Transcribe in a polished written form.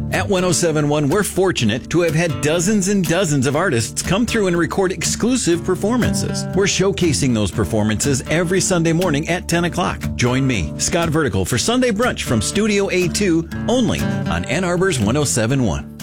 At 1071, we're fortunate to have had dozens and dozens of artists come through and record exclusive performances. We're showcasing those performances every Sunday morning at 10 o'clock. Join me, Scott Vertical, for Sunday Brunch from Studio A2, only on Ann Arbor's 1071.